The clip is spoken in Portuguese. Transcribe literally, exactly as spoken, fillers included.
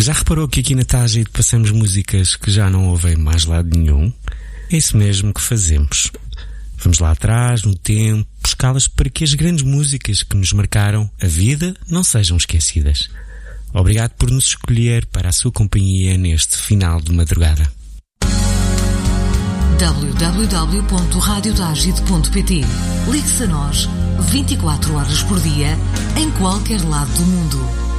Já reparou que aqui na Tágide passamos músicas que já não ouvem mais lado nenhum? É isso mesmo que fazemos. Vamos lá atrás, no tempo, buscá-las para que as grandes músicas que nos marcaram a vida não sejam esquecidas. Obrigado por nos escolher para a sua companhia neste final de madrugada. w w w ponto rádio tágide ponto p t. Ligue-se a nós vinte e quatro horas por dia, em qualquer lado do mundo.